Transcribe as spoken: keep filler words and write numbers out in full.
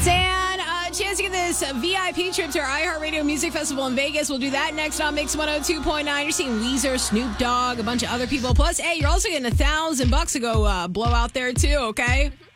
tickets and a chance to get this V I P trip to our iHeartRadio Music Festival in Vegas. We'll do that next on Mix one oh two point nine. You're seeing Weezer, Snoop Dogg, a bunch of other people. Plus, hey, you're also getting a thousand bucks to go uh, blow out there too, okay?